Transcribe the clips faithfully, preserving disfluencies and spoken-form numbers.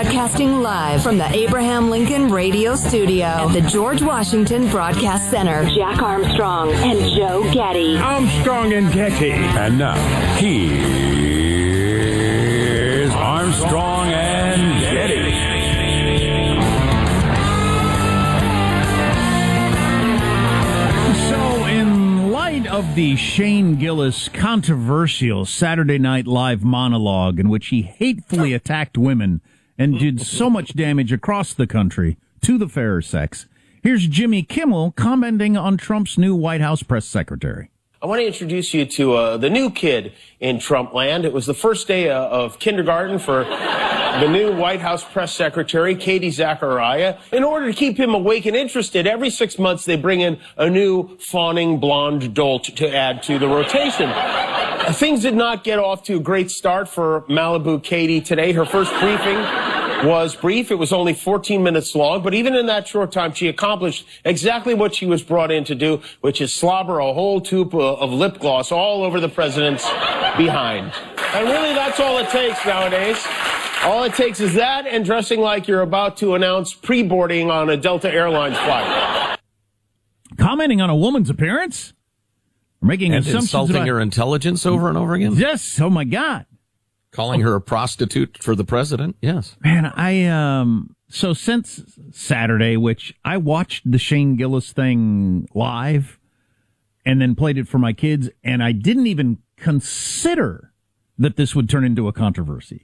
Broadcasting live from the Abraham Lincoln Radio Studio at the George Washington Broadcast Center. Jack Armstrong and Joe Getty. Armstrong and Getty. And now, here's Armstrong and Getty. So, in light of the Shane Gillis controversial Saturday Night Live monologue in which he hatefully attacked women and did so much damage across the country to the fairer sex, here's Jimmy Kimmel commenting on Trump's new White House press secretary. I want to introduce you to uh, the new kid in Trump land. It was the first day uh, of kindergarten for the new White House press secretary, Katie Zachariah. In order to keep him awake and interested, every six months they bring in a new fawning blonde dolt to add to the rotation. Uh, things did not get off to a great start for Malibu Katie today. Her first briefing was brief. It was only fourteen minutes long, but even in that short time, she accomplished exactly what she was brought in to do, which is slobber a whole tube of lip gloss all over the president's behind. And really, that's all it takes nowadays. All it takes is that and dressing like you're about to announce pre-boarding on a Delta Airlines flight. Commenting on a woman's appearance? Making and assumptions insulting about... her intelligence over and over again? Yes, oh my God. Calling her a prostitute for the president, yes. Man, I, um, so since Saturday, which I watched the Shane Gillis thing live and then played it for my kids, and I didn't even consider that this would turn into a controversy.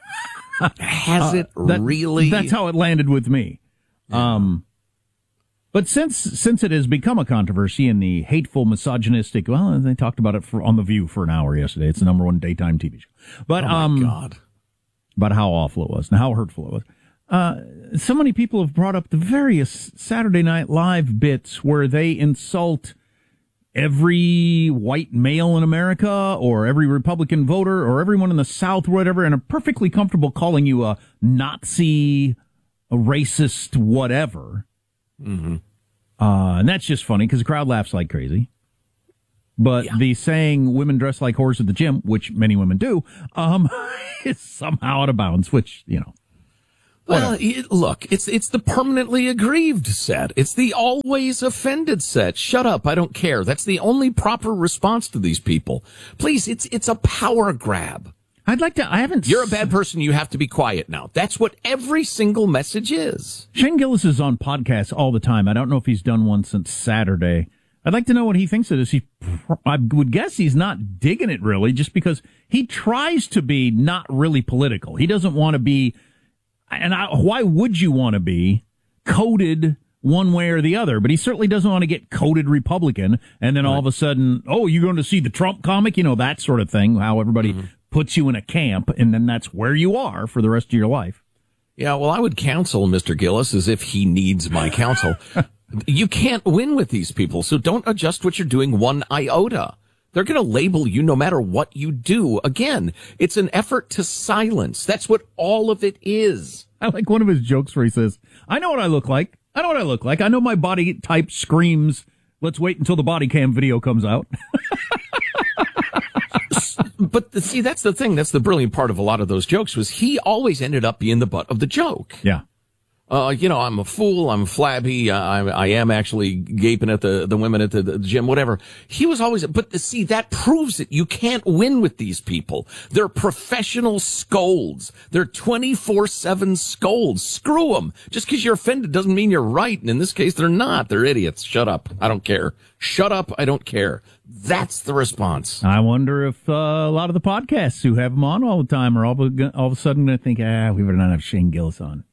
Has it uh, that, really? That's how it landed with me. Yeah. Um, but since, since it has become a controversy in the hateful, misogynistic, well, they talked about it for, on The View for an hour yesterday. It's the number one daytime T V show. But, oh my um, God. About how awful it was and how hurtful it was. Uh, so many people have brought up the various Saturday Night Live bits where they insult every white male in America or every Republican voter or everyone in the South or whatever, and are perfectly comfortable calling you a Nazi, a racist, whatever. Mm-hmm. Uh, and that's just funny because the crowd laughs like crazy. But yeah. the saying women dress like whores at the gym, which many women do, um, is somehow out of bounds, which, you know. Well, it, look, it's it's the permanently aggrieved set. It's the always offended set. Shut up, I don't care. That's the only proper response to these people. Please, it's it's a power grab. I'd like to, I haven't... You're a bad person, you have to be quiet now. That's what every single message is. Shane Gillis is on podcasts all the time. I don't know if he's done one since Saturday. I'd like to know what he thinks of this. He, I would guess he's not digging it really, just because he tries to be not really political. He doesn't want to be, and I, why would you want to be coded one way or the other? But he certainly doesn't want to get coded Republican, and then all of a sudden, oh, you're going to see the Trump comic, you know, that sort of thing, how everybody mm-hmm. puts you in a camp, and then that's where you are for the rest of your life. Yeah, well, I would counsel Mister Gillis as if he needs my counsel. You can't win with these people, so don't adjust what you're doing one iota. They're going to label you no matter what you do. Again, it's an effort to silence. That's what all of it is. I like one of his jokes where he says, I know what I look like. I know what I look like. I know my body type screams, let's wait until the body cam video comes out. But the, see, that's the thing. That's the brilliant part of a lot of those jokes was he always ended up being the butt of the joke. Yeah. Uh, you know, I'm a fool, I'm flabby, uh, I, I am actually gaping at the, the women at the, the gym, whatever. He was always, but see, that proves it. You can't win with these people. They're professional scolds. They're twenty-four seven scolds. Screw them. Just because you're offended doesn't mean you're right. And in this case, they're not. They're idiots. Shut up. I don't care. Shut up. I don't care. That's the response. I wonder if uh, a lot of the podcasts who have them on all the time are all, all of a sudden going to think, ah, we better not have Shane Gillis on.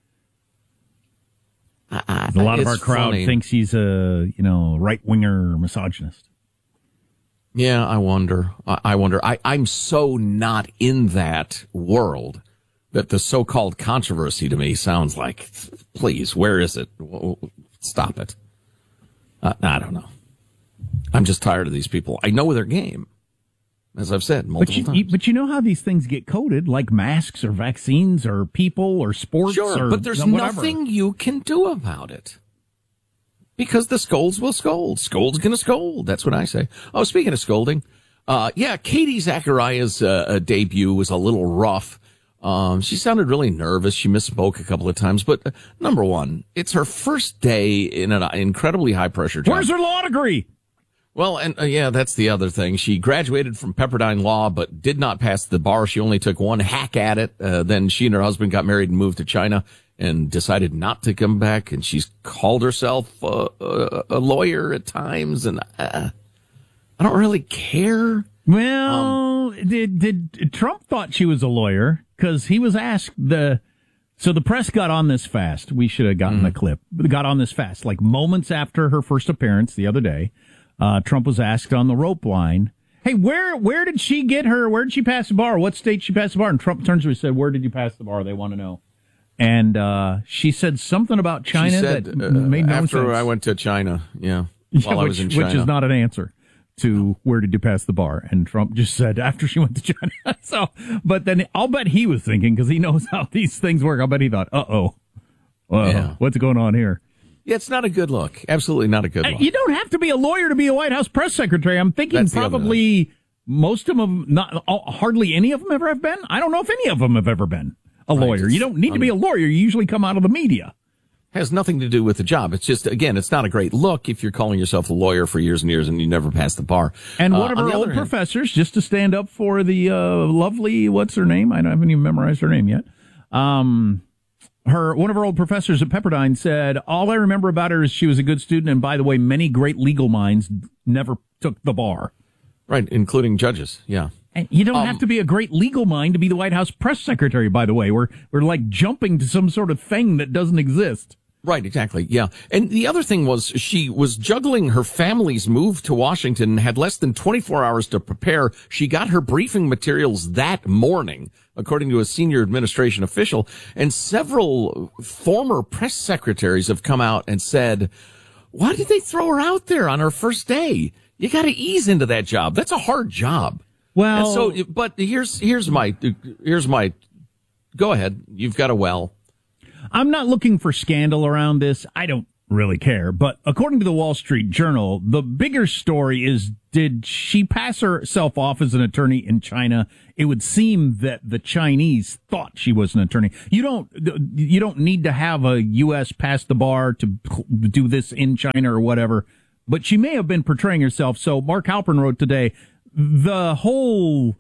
Uh, a lot of our crowd funny. thinks he's a, you know, right-winger misogynist. Yeah, I wonder. I, I wonder. I, I'm so not in that world that the so-called controversy to me sounds like, please, where is it? Stop it. Uh, I don't know. I'm just tired of these people. I know their game, as I've said multiple but you, times. You, but you know how these things get coded, like masks or vaccines or people or sports Sure, or but there's whatever. nothing you can do about it. Because the scolds will scold. Scold's gonna scold. That's what I say. Oh, speaking of scolding, uh, yeah, Katie Zachariah's uh, uh, debut was a little rough. Um, she sounded really nervous. She misspoke a couple of times. But uh, number one, it's her first day in an incredibly high-pressure job. Where's her law degree? Well, and uh, yeah, that's the other thing. She graduated from Pepperdine Law, but did not pass the bar. She only took one hack at it. Uh, then she and her husband got married and moved to China and decided not to come back. And she's called herself uh, a, a lawyer at times. And uh, I don't really care. Well, um, did, did Trump thought she was a lawyer because he was asked the. So the press got on this fast. We should have gotten mm. the clip. Got on this fast, like moments after her first appearance the other day. Uh, Trump was asked on the rope line, hey, where where did she get her, where did she pass the bar? What state she passed the bar? And Trump turns to her and said, where did you pass the bar? They want to know. And uh, she said something about China said, that uh, made no after sense. After I went to China, yeah, yeah while which, I was in China. Which is not an answer to where did you pass the bar. And Trump just said after she went to China. So, but then I'll bet he was thinking, because he knows how these things work, I'll bet he thought, uh-oh, uh, yeah. what's going on here? Yeah, it's not a good look. Absolutely not a good look. You don't have to be a lawyer to be a White House press secretary. I'm thinking That's probably most of them, not hardly any of them ever have been. I don't know if any of them have ever been a lawyer. Right. You don't need to be a lawyer. You usually come out of the media. Has nothing to do with the job. It's just, again, it's not a great look if you're calling yourself a lawyer for years and years and you never pass the bar. And one uh, of our old professors, hand, just to stand up for the uh, lovely, what's her name? I haven't even memorized her name yet. Um... Her one of her old professors at Pepperdine said, all I remember about her is she was a good student, and by the way, many great legal minds never took the bar. Right, including judges, yeah. And you don't um, have to be a great legal mind to be the White House press secretary, by the way. We're we're like jumping to some sort of thing that doesn't exist. Right, exactly, yeah. And the other thing was she was juggling her family's move to Washington and had less than twenty-four hours to prepare. She got her briefing materials that morning, according to a senior administration official. And several former press secretaries have come out and said, why did they throw her out there on her first day? You got to ease into that job. That's a hard job. Well, and so, but here's, here's my, here's my, go ahead. You've got a well. I'm not looking for scandal around this. I don't really care. But according to the Wall Street Journal, the bigger story is, did she pass herself off as an attorney in China? It would seem that the Chinese thought she was an attorney. You don't, you don't need to have a U S pass the bar to do this in China or whatever. But she may have been portraying herself. So Mark Halpern wrote today, the whole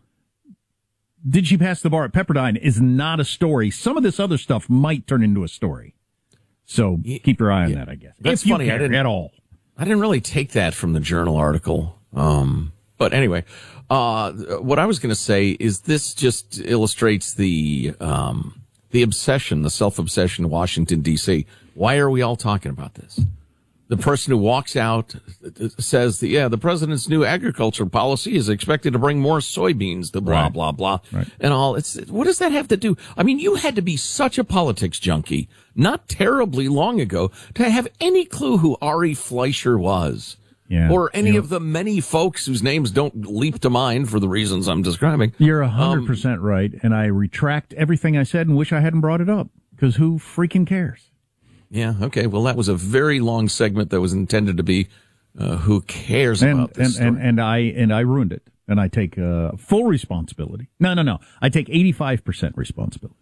did she pass the bar at Pepperdine is not a story. Some of this other stuff might turn into a story. So keep your eye on yeah, that, I guess. That's if you funny. care I didn't, at all. I didn't really take that from the Journal article. Um, but anyway, uh, what I was going to say is this just illustrates the, um, the obsession, the self-obsession in Washington, D C. Why are we all talking about this? The person who walks out says that, yeah, the president's new agriculture policy is expected to bring more soybeans, the blah, right. blah, blah, right. and all. It's, what does that have to do? I mean, you had to be such a politics junkie not terribly long ago to have any clue who Ari Fleischer was. Yeah. Or any you know, of the many folks whose names don't leap to mind for the reasons I'm describing. You're one hundred percent um, right, and I retract everything I said and wish I hadn't brought it up, because who freaking cares? Yeah, okay. Well, that was a very long segment that was intended to be uh, who cares and, about this and, story. And, and I and I ruined it, and I take uh, full responsibility. No, no, no. I take eighty-five percent responsibility.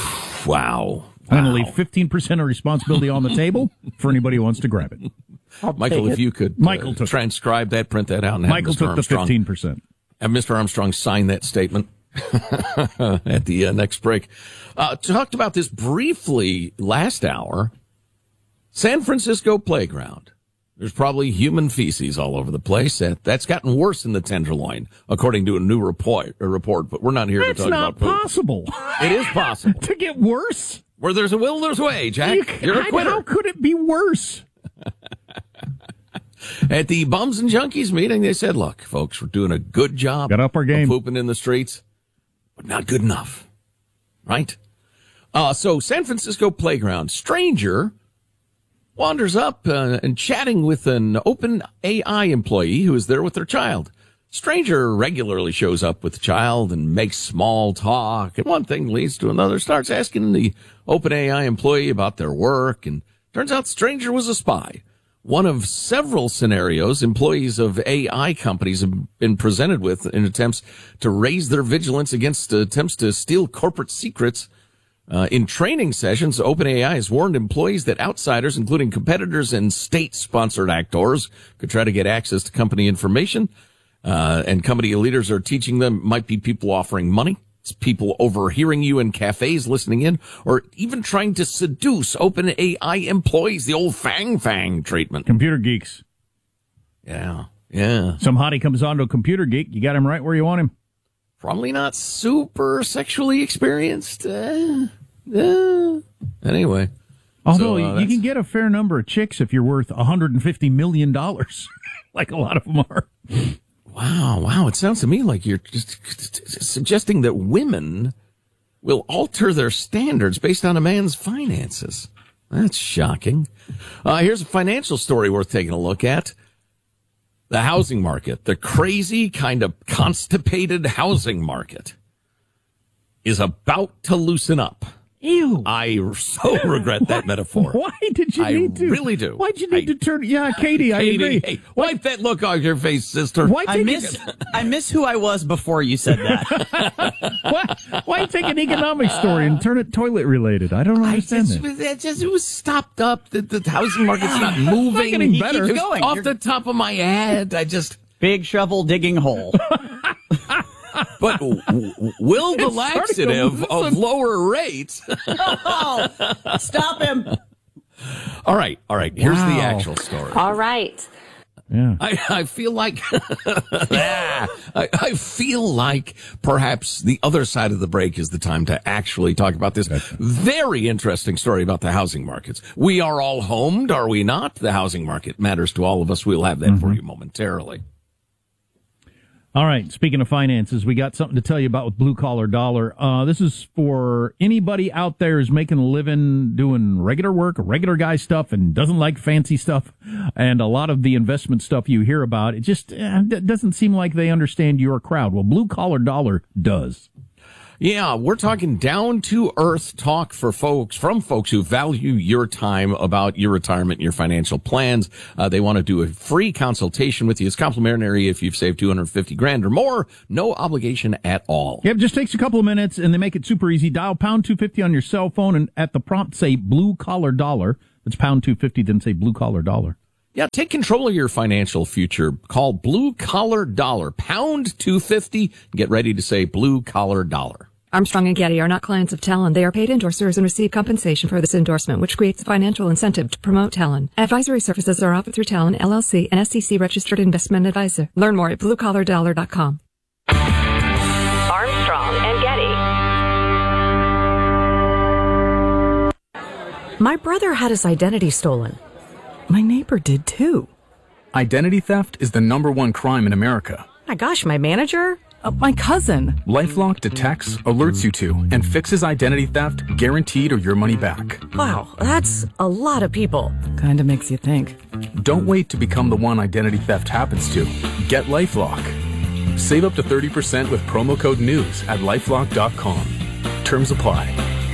Wow. I'm wow. going to leave fifteen percent of responsibility on the table for anybody who wants to grab it. I'll Michael, if you could Michael uh, took transcribe that, print that out, and have Michael Mister took Armstrong, the fifteen percent. Have Mister Armstrong sign that statement at the uh, next break. Uh, talked about this briefly last hour. San Francisco playground. There's probably human feces all over the place. That, that's gotten worse in the Tenderloin, according to a new report. A report, but we're not here that's to talk about about poop. possible. It is possible to get worse. Where there's a will, there's a way, Jack. You, You're a quitter. How could it be worse? At the Bums and Junkies meeting, they said, "Look, folks, we're doing a good job. Got up our game, of pooping in the streets, but not good enough, right?" Uh, so San Francisco playground stranger wanders up uh, and chatting with an open A I employee who is there with their child. Stranger regularly shows up with the child and makes small talk, and one thing leads to another. Starts asking the open A I employee about their work, and turns out the stranger was a spy. one of several scenarios employees of A I companies have been presented with in attempts to raise their vigilance against attempts to steal corporate secrets. Uh, in training sessions, OpenAI has warned employees that outsiders, including competitors and state-sponsored actors, could try to get access to company information. Uh, and company leaders are teaching them, might be people offering money, it's people overhearing you in cafes, listening in, or even trying to seduce OpenAI employees, the old fang-fang treatment. Computer geeks. Yeah, yeah. Some hottie comes onto a computer geek, you got him right where you want him. Probably not super sexually experienced. Uh, uh, anyway. Although so, uh, you can get a fair number of chicks if you're worth one hundred fifty million dollars, like a lot of them are. Wow, wow. It sounds to me like you're just suggesting that women will alter their standards based on a man's finances. That's shocking. Uh, here's a financial story worth taking a look at. The housing market, the crazy kind of constipated housing market, is about to loosen up. Ew. I so regret that metaphor. Why did you I need to? really do. Why'd you need I, to turn? Yeah, Katie, I Katie, agree. hey, wipe that look off your face, sister. Why I take miss it, I miss who I was before you said that. why, why take an economic story and turn it toilet related? I don't understand I just, that. it just it was stopped up. The, the housing market's not moving. getting He better. keeps Keep going. Off You're- the top of my head, I just. Big shovel digging hole. But w- w- will the It's starting to laxative of loosen. lower rates? Oh, stop him. All right, all right. Here's Wow. the actual story. All right. Yeah. I, I feel like ah, I, I feel like perhaps the other side of the break is the time to actually talk about this very interesting story about the housing markets. We are all homed, are we not? The housing market matters to all of us. We'll have that Mm-hmm. for you momentarily. All right. Speaking of finances, we got something to tell you about with Blue Collar Dollar. Uh, this is for anybody out there who's making a living doing regular work, regular guy stuff, and doesn't like fancy stuff. And a lot of the investment stuff you hear about, it just eh, d- doesn't seem like they understand your crowd. Well, Blue Collar Dollar does. Yeah, we're talking down to earth talk for folks, from folks who value your time about your retirement and your financial plans. Uh, they want to do a free consultation with you. It's complimentary if you've saved two hundred fifty grand or more. No obligation at all. Yep, just takes a couple of minutes, and they make it super easy. Dial pound two fifty on your cell phone, and at the prompt say Blue Collar Dollar. That's pound two fifty, then say Blue Collar Dollar. Yeah, take control of your financial future. Call Blue Collar Dollar, pound two fifty. Get ready to say Blue Collar Dollar. Armstrong and Getty are not clients of Talon. They are paid endorsers and receive compensation for this endorsement, which creates a financial incentive to promote Talon. Advisory services are offered through Talon, L L C, an S E C-registered investment advisor. Learn more at blue collar dollar dot com. Armstrong and Getty. My brother had his identity stolen. My neighbor did too. Identity theft is the number one crime in America. My gosh, my manager? Uh, my cousin. LifeLock detects, alerts you to, and fixes identity theft guaranteed or your money back. Wow, that's a lot of people. Kinda makes you think. Don't wait to become the one identity theft happens to. Get LifeLock. Save up to thirty percent with promo code NEWS at lifelock dot com. Terms apply.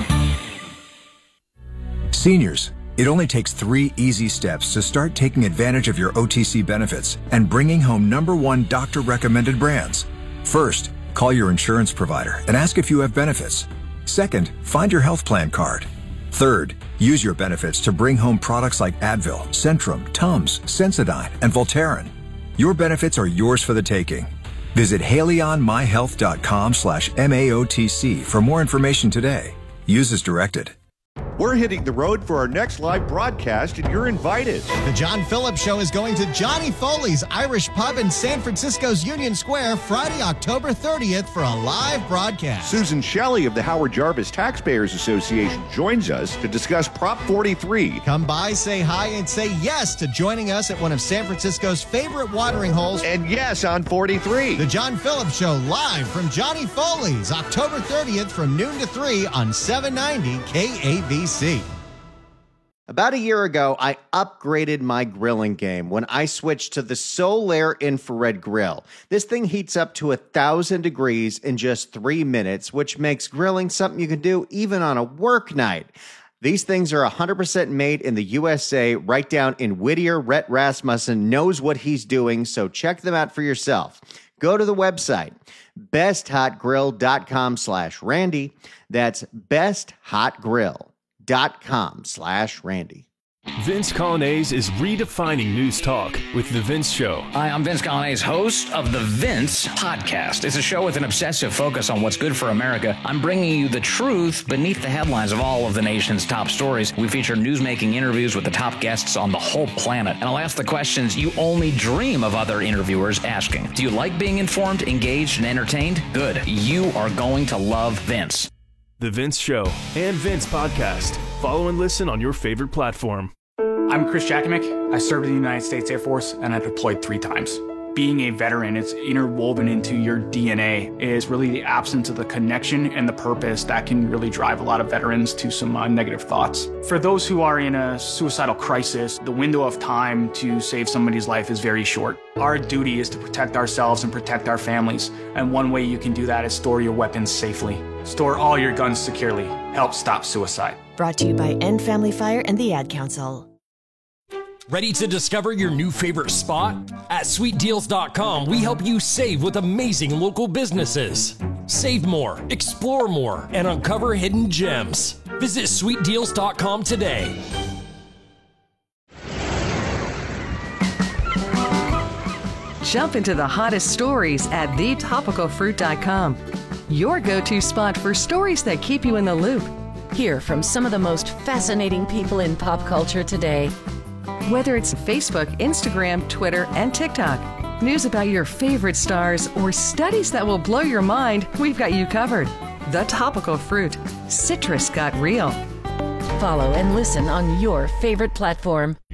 Seniors, it only takes three easy steps to start taking advantage of your O T C benefits and bringing home number one doctor-recommended brands. First, call your insurance provider and ask if you have benefits. Second, find your health plan card. Third, use your benefits to bring home products like Advil, Centrum, Tums, Sensodyne, and Voltaren. Your benefits are yours for the taking. Visit haleyonmyhealth.com slash MAOTC for more information today. Use as directed. We're hitting the road for our next live broadcast, and you're invited. The John Phillips Show is going to Johnny Foley's Irish Pub in San Francisco's Union Square Friday, October thirtieth for a live broadcast. Susan Shelley of the Howard Jarvis Taxpayers Association joins us to discuss Prop forty-three. Come by, say hi, and say yes to joining us at one of San Francisco's favorite watering holes. And yes on forty-three. The John Phillips Show live from Johnny Foley's October thirtieth from noon to three on seven ninety K A B C. About a year ago, I upgraded my grilling game when I switched to the Solaire Infrared Grill. This thing heats up to a thousand degrees in just three minutes, which makes grilling something you can do even on a work night. These things are one hundred percent made in the U S A, right down in Whittier. Rhett Rasmussen knows what he's doing, so check them out for yourself. Go to the website, besthotgrill.com slash Randy. That's besthotgrill.com slash Randy. Vince Colonnese is redefining news talk with The Vince Show. Hi, I'm Vince Colonnese, host of The Vince Podcast. It's a show with an obsessive focus on what's good for America. I'm bringing you the truth beneath the headlines of all of the nation's top stories. We feature news-making interviews with the top guests on the whole planet. And I'll ask the questions you only dream of other interviewers asking. Do you like being informed, engaged, and entertained? Good. You are going to love Vince. The Vince Show and Vince Podcast. Follow and listen on your favorite platform. I'm Chris Jakimick. I served in the United States Air Force and I deployed three times. Being a veteran, it's interwoven into your D N A. It is really the absence of the connection and the purpose that can really drive a lot of veterans to some uh, negative thoughts. For those who are in a suicidal crisis, the window of time to save somebody's life is very short. Our duty is to protect ourselves and protect our families. And one way you can do that is store your weapons safely. Store all your guns securely. Help stop suicide. Brought to you by End Family Fire and the Ad Council. Ready to discover your new favorite spot? At sweet deals dot com, we help you save with amazing local businesses. Save more, explore more, and uncover hidden gems. Visit sweet deals dot com today. Jump into the hottest stories at the topical fruit dot com. Your go-to spot for stories that keep you in the loop. Hear from some of the most fascinating people in pop culture today. Whether it's Facebook, Instagram, Twitter, and TikTok, news about your favorite stars, or studies that will blow your mind, we've got you covered. The Topical Fruit. Citrus got real. Follow and listen on your favorite platform.